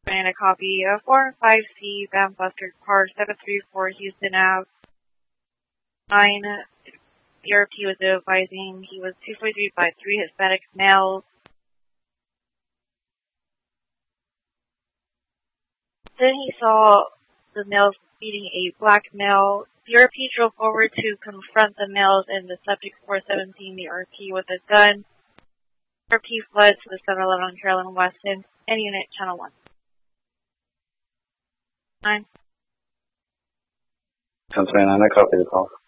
a copy of 405C Van Buster Car 734 Houston Ave. 9 BRP was advising he was 243 by 3 Hispanic males. Then he saw the males beating a black male. The RP drove forward to confront the males and the subject 417 the RP with a gun. RP fled to the 7-Eleven on Carolyn Weston and Unit Channel 1. 9. 1029, I copy the call.